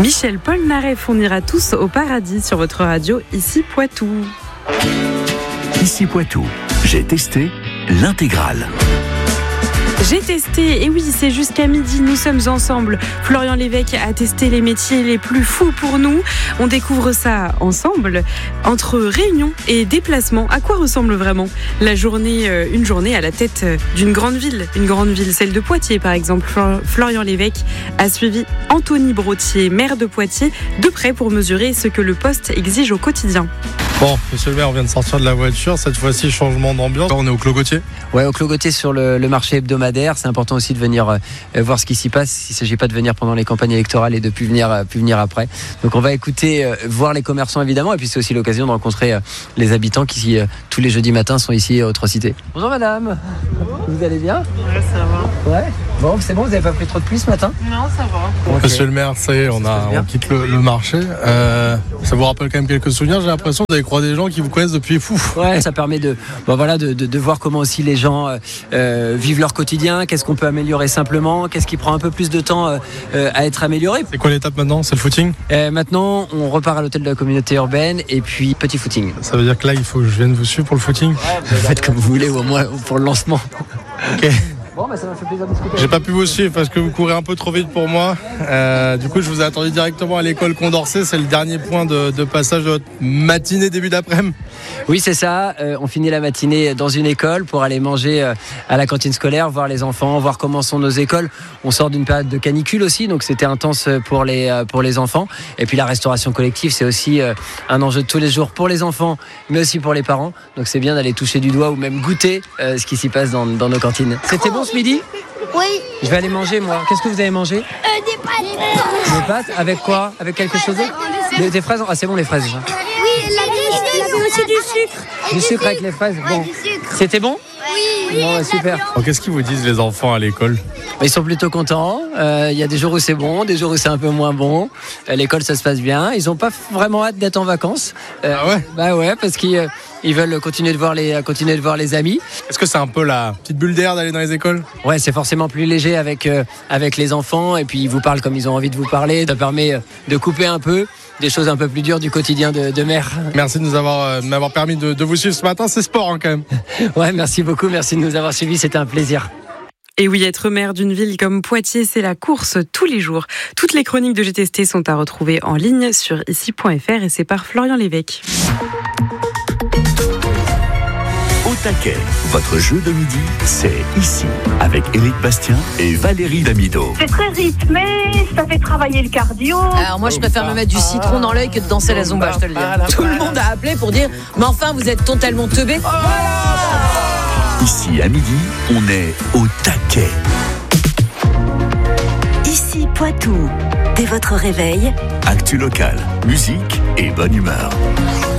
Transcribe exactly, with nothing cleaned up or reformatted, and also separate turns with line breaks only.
Michel Polnareff, on ira tous au paradis sur votre radio, ici Poitou.
Ici Poitou, j'ai testé l'intégrale.
J'ai testé, et oui, c'est jusqu'à midi, nous sommes ensemble. Florian Lévesque a testé les métiers les plus fous pour nous. On découvre ça ensemble, entre réunion et déplacement. À quoi ressemble vraiment la journée, une journée à la tête d'une grande ville, une grande ville, celle de Poitiers par exemple. Florian Lévesque a suivi Anthony Brottier, maire de Poitiers, de près pour mesurer ce que le poste exige au quotidien.
Bon, monsieur le maire, on vient de sortir de la voiture. Cette fois-ci, changement d'ambiance. On est au Clos Gauthier.
Ouais, au Clos Gauthier sur le, le marché hebdomadaire. C'est important aussi de venir euh, voir ce qui s'y passe. Il ne s'agit pas de venir pendant les campagnes électorales et de plus venir, euh, plus venir après. Donc on va écouter, euh, voir les commerçants évidemment. Et puis c'est aussi l'occasion de rencontrer euh, les habitants qui, euh, tous les jeudis matins, sont ici aux Trois Cités. Bonjour madame. Bonjour. Vous allez bien ?
Ouais, ça va.
Ouais. Bon, c'est bon, vous n'avez pas pris trop de pluie ce matin ?
Non, ça va.
Okay. Monsieur le maire, ça y est, on, a, on quitte le, le marché. Euh, ça vous rappelle quand même quelques souvenirs. J'ai l'impression que vous avez croisé des gens qui vous connaissent depuis fou.
Ouais, ça permet de, bon, voilà, de, de, de voir comment aussi les gens euh, vivent leur quotidien, qu'est-ce qu'on peut améliorer simplement, qu'est-ce qui prend un peu plus de temps euh, à être amélioré.
C'est quoi l'étape maintenant ? C'est le footing ?
euh, Maintenant, on repart à l'hôtel de la communauté urbaine et puis petit footing.
Ça veut dire que là, il faut que je vienne vous suivre pour le footing ?
Vous faites comme vous voulez, ou au moins pour le lancement.
Ok.
Bon, bah ça m'a fait plaisir de discuter.
J'ai pas pu vous suivre parce que vous courez un peu trop vite pour moi. Euh, du coup, je vous ai attendu directement à l'école Condorcet. C'est le dernier point de, de passage de votre matinée, début d'après-midi.
Oui, c'est ça. Euh, on finit la matinée dans une école pour aller manger euh, à la cantine scolaire, voir les enfants, voir comment sont nos écoles. On sort d'une période de canicule aussi, donc c'était intense pour les, euh, pour les enfants. Et puis la restauration collective, c'est aussi euh, un enjeu de tous les jours pour les enfants, mais aussi pour les parents. Donc c'est bien d'aller toucher du doigt ou même goûter euh, ce qui s'y passe dans, dans nos cantines. C'était bon ce midi ?
Oui.
Je vais aller manger moi. Qu'est-ce que vous avez mangé ?
Euh, des pâtes.
Des pâtes ? Avec quoi ? Avec quelque chose d'autre ? Des, des fraises ? Ah c'est bon les fraises déjà.
Oui, la il y avait aussi du sucre.
Du sucre avec les fraises. Bon. C'était bon ?
Oui.
Bon, bah, super.
Alors, qu'est-ce qu'ils vous disent les enfants à l'école ?
Ils sont plutôt contents. Il euh, y a des jours où c'est bon, des jours où c'est un peu moins bon. Euh, l'école, ça se passe bien. Ils n'ont pas vraiment hâte d'être en vacances. Euh,
ah ouais ?
Bah ouais, parce qu'ils euh, ils veulent continuer de voir les, continuer de voir les amis.
Est-ce que c'est un peu la petite bulle d'air d'aller dans les écoles ?
Ouais, c'est forcément plus léger avec, euh, avec les enfants. Et puis ils vous parlent comme ils ont envie de vous parler. Ça permet euh, de couper un peu des choses un peu plus dures du quotidien de, de mère.
Merci de nous avoir, euh, m'avoir permis de, de vous suivre ce matin. C'est sport hein, quand même.
Ouais, merci beaucoup. Merci de nous avoir suivis. C'était un plaisir.
Et oui, être maire d'une ville comme Poitiers, c'est la course tous les jours. Toutes les chroniques de J'ai testé sont à retrouver en ligne sur ici point f r et c'est par Florian Lévesque.
Au taquet, votre jeu de midi, c'est ici, avec Éric Bastien et Valérie Damido.
C'est très rythmé, ça fait travailler le cardio.
Alors moi je préfère me mettre du citron dans l'œil que de danser la zumba, je te le dis. Tout le monde a appelé pour dire mais enfin vous êtes totalement teubé.
Ici à midi, on est au taquet.
Ici Poitou, dès votre réveil,
Actu local, musique et bonne humeur.